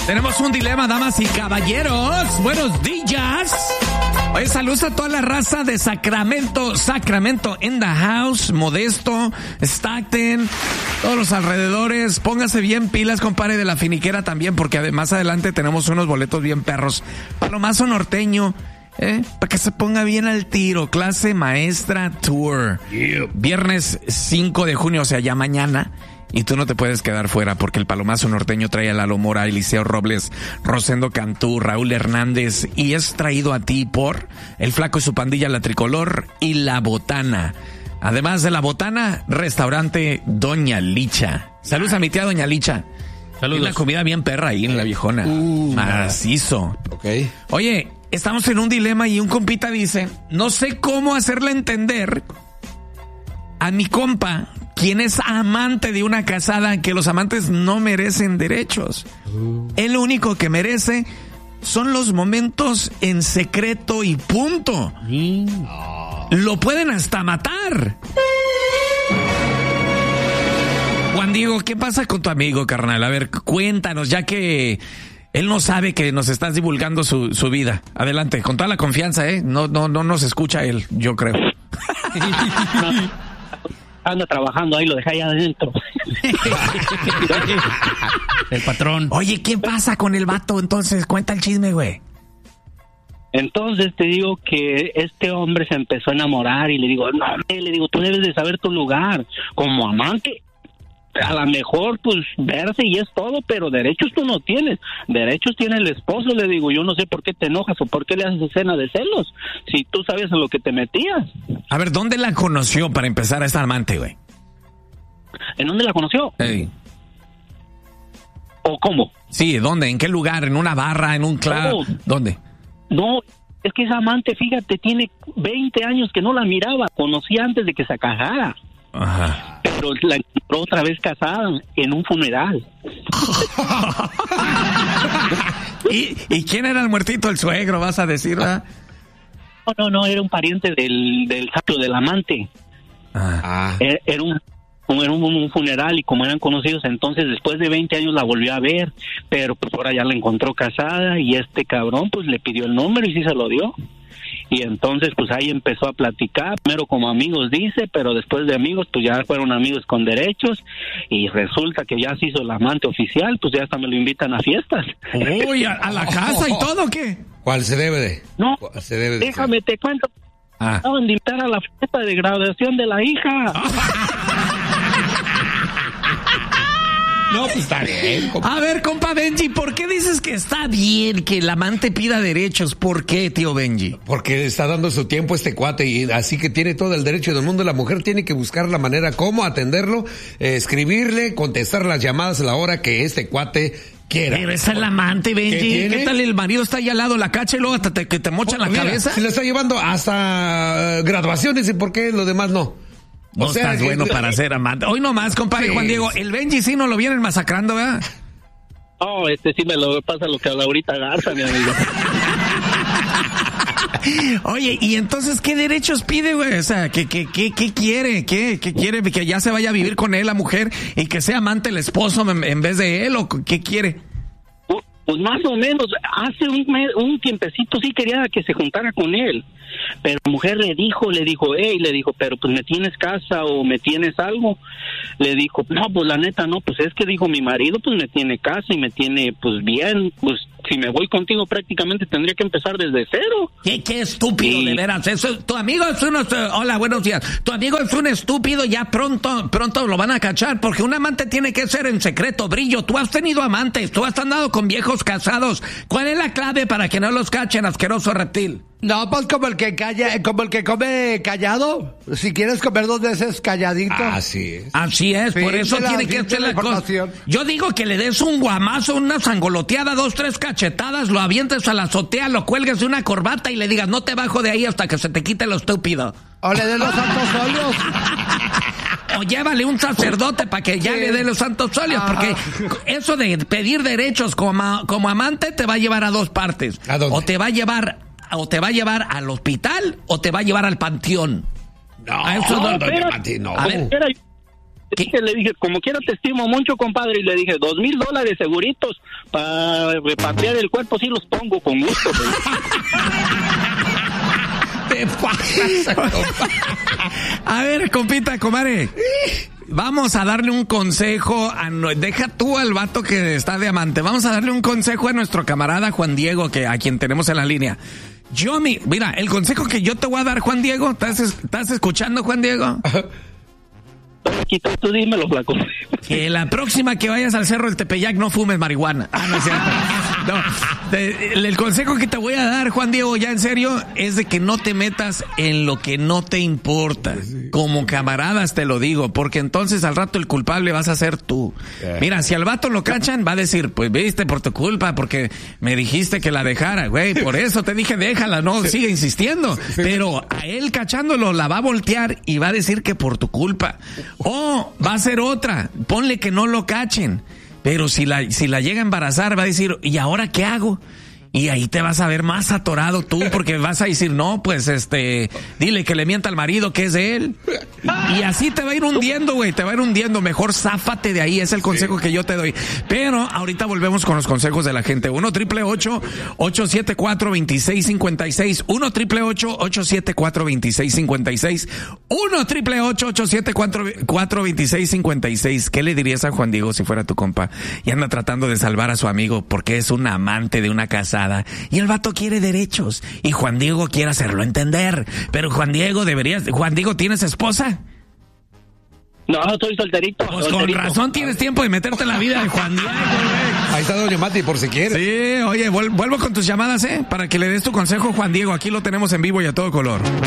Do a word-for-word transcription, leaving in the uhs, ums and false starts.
Tenemos un dilema, damas y caballeros. Buenos días. Oye, saludos a toda la raza de Sacramento, Sacramento in the house, Modesto, Stockton, todos los alrededores. Póngase bien pilas, compadre, de la finiquera también, porque más adelante tenemos unos boletos bien perros. Palomazo norteño, ¿eh? Para que se ponga bien al tiro. Clase maestra tour. Yeah. Viernes cinco de junio, o sea, ya mañana. Y tú no te puedes quedar fuera porque el Palomazo norteño trae a Lalo Mora, Eliseo Robles, Rosendo Cantú, Raúl Hernández, y es traído a ti por El Flaco y su pandilla, La Tricolor y La Botana. Además de La Botana, restaurante Doña Licha. Saludos a mi tía Doña Licha. Saludos. Una comida bien perra ahí en La Viejona. Uh, Macizo. Ok. Oye, estamos en un dilema y un compita dice, no sé cómo hacerle entender a mi compa, quien es amante de una casada, que los amantes no merecen derechos. Uh. El único que merece son los momentos en secreto y punto. Mm. Oh. Lo pueden hasta matar. Juan Diego, ¿qué pasa con tu amigo, carnal? A ver, cuéntanos, ya que él no sabe que nos estás divulgando su, su vida. Adelante, con toda la confianza, ¿eh? No, no, no nos escucha él, yo creo. No. Anda trabajando, ahí lo dejé allá adentro. El patrón. Oye, ¿qué pasa con el vato entonces? Cuenta el chisme, güey. Entonces te digo que este hombre se empezó a enamorar y le digo, no, le digo, tú debes de saber tu lugar. Como amante, a lo mejor pues verse y es todo, pero derechos tú no tienes. Derechos tiene el esposo, le digo. Yo no sé por qué te enojas o por qué le haces escena de celos, si tú sabes en lo que te metías. A ver, ¿dónde la conoció para empezar a esta amante, güey? ¿En dónde la conoció? Hey. ¿O cómo? Sí, ¿dónde? ¿En qué lugar? ¿En una barra? ¿En un club? No. ¿Dónde? No, es que esa amante, fíjate, tiene veinte años que no la miraba. Conocí antes de que se casara. Ajá. Pero la encontró otra vez casada en un funeral. ¿Y, ¿Y quién era el muertito? El suegro, vas a decir, ¿verdad? No, no, no, era un pariente del, del sapio del amante. Ah. Era, era, un, era un, un funeral y como eran conocidos, entonces después de veinte años la volvió a ver, pero pues ahora ya la encontró casada y este cabrón pues le pidió el número y sí se lo dio. Y entonces pues ahí empezó a platicar, primero como amigos dice, pero después de amigos pues ya fueron amigos con derechos y resulta que ya se hizo el amante oficial, pues ya hasta me lo invitan a fiestas. Uy, ¿a, a la casa y todo o qué? ¿Cuál se debe de? No, se debe de déjame ser? te cuento. Ah. Acaban de invitar a la fiesta de graduación de la hija. No, pues está bien. Compa. A ver, compa Benji, ¿por qué dices que está bien que el amante pida derechos? ¿Por qué, tío Benji? Porque está dando su tiempo este cuate y así que tiene todo el derecho del mundo. La mujer tiene que buscar la manera cómo atenderlo, eh, escribirle, contestar las llamadas a la hora que este cuate quiera. Pero es el amante, Benji. ¿Qué, ¿Qué tal el marido está ahí al lado, la cacha y luego te, te, que te mochan la Mira, cabeza? Si le está llevando hasta graduaciones, ¿y por qué lo demás no? No o sea, estás que... bueno para ser amante. Hoy nomás, compadre sí. Juan Diego, el Benji sí no lo vienen masacrando, ¿verdad? Oh, este sí me lo pasa lo que a Laurita Garza, mi amigo. Oye, ¿y entonces qué derechos pide, güey? O sea, ¿qué, qué, qué, qué quiere? ¿Qué, ¿Qué quiere? ¿Que ya se vaya a vivir con él la mujer y que sea amante el esposo en, en vez de él? ¿O qué quiere? Pues más o menos, hace un, un tiempecito sí quería que se juntara con él, pero la mujer le dijo, le dijo, hey, le dijo, pero pues me tienes casa o me tienes algo, le dijo, no, pues la neta no, pues es que dijo mi marido, pues me tiene casa y me tiene pues bien, pues si me voy contigo prácticamente tendría que empezar desde cero. Qué, qué estúpido, sí. De veras, eso, tu amigo es un, hola, buenos días, tu amigo es un estúpido, ya pronto, pronto lo van a cachar, porque un amante tiene que ser en secreto, Brillo, tú has tenido amantes, tú has andado con viejos casados, ¿cuál es la clave para que no los cachen, asqueroso reptil? No, pues como el que calla, como el que come callado. Si quieres comer dos veces calladito. Así es. Así es, sí, por eso tiene que hacer la cosa. Yo digo que le des un guamazo, una sangoloteada, dos, tres cachetadas, lo avientes a la azotea, lo cuelgues de una corbata y le digas, no te bajo de ahí hasta que se te quite lo estúpido. O le des los santos óleos. O llévale un sacerdote para que ya sí. Le dé los santos óleos, porque eso de pedir derechos como, como amante te va a llevar a dos partes. ¿A dónde? O te va a llevar... o te va a llevar al hospital o te va a llevar al panteón. No, a eso no, no, espera, no. A ver, espera, Le dije, le dije, como quiera te estimo mucho, compadre, y le dije, dos mil dólares seguritos para repatriar el cuerpo, sí los pongo con gusto. Te pasas, compa. A ver, compita, comadre. Vamos a darle un consejo a no, deja tú al vato que está de amante. Vamos a darle un consejo a nuestro camarada Juan Diego, que a quien tenemos en la línea. Yo mi, mira, el consejo que yo te voy a dar, Juan Diego, ¿estás, estás escuchando, Juan Diego? Aquí tú dímelo, flaco. Que la próxima que vayas al Cerro del Tepeyac no fumes marihuana. Ah, no es cierto. No, te, el consejo que te voy a dar, Juan Diego, ya en serio, es de que no te metas en lo que no te importa. Como camaradas te lo digo, porque entonces al rato el culpable vas a ser tú. Mira, si al vato lo cachan, va a decir, pues viste por tu culpa, porque me dijiste que la dejara, güey, por eso te dije déjala, no, sigue insistiendo. Pero a él cachándolo la va a voltear y va a decir que por tu culpa. O va a ser otra, ponle que no lo cachen, pero si la, si la llega a embarazar va a decir, ¿y ahora qué hago? Y ahí te vas a ver más atorado tú, porque vas a decir, no, pues este, dile que le mienta al marido que es de él. Y así te va a ir hundiendo, güey, te va a ir hundiendo. Mejor záfate de ahí, es el consejo que yo te doy. Pero ahorita volvemos con los consejos de la gente. uno triple ocho, ocho siete cuatro, dos seis cinco seis. uno triple ocho, ocho siete cuatro, dos seis cinco seis. uno triple ocho, ocho siete cuatro, dos seis cinco seis. ¿Qué le dirías a Juan Diego si fuera tu compa? Y anda tratando de salvar a su amigo porque es un amante de una casa. Y el vato quiere derechos y Juan Diego quiere hacerlo entender, pero Juan Diego deberías, Juan Diego, ¿tienes esposa? No, estoy solterito. Pues solterito. con razón tienes tiempo de meterte en la vida de Juan Diego, güey. Ahí está Doña Mati por si quiere. Sí, oye, vuelvo con tus llamadas, eh, para que le des tu consejo, Juan Diego. Aquí lo tenemos en vivo y a todo color.